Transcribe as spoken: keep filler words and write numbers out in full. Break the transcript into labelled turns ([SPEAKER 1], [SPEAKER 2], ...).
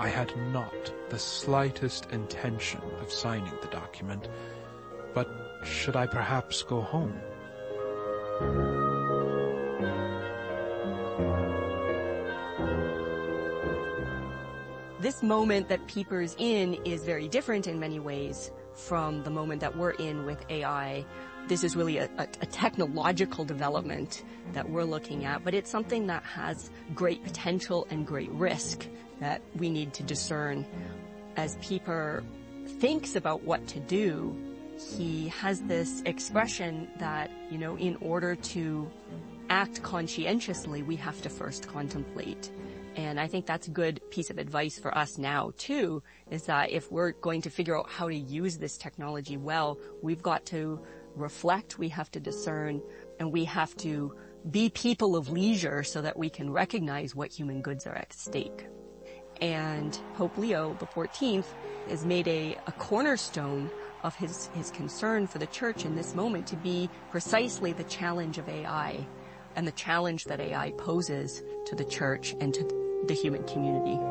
[SPEAKER 1] I had not the slightest intention of signing the document, but should I perhaps go home?
[SPEAKER 2] This moment that Pieper's in is very different in many ways from the moment that we're in with A I. This is really a, a, a technological development that we're looking at, but it's something that has great potential and great risk that we need to discern. As Pieper thinks about what to do, he has this expression that, you know, in order to act conscientiously, we have to first contemplate. And I think that's a good piece of advice for us now, too, is that if we're going to figure out how to use this technology well, we've got to reflect, we have to discern, and we have to be people of leisure so that we can recognize what human goods are at stake. And Pope Leo the fourteenth has made a, a cornerstone of his, his concern for the Church in this moment to be precisely the challenge of A I and the challenge that A I poses to the Church and to the human community.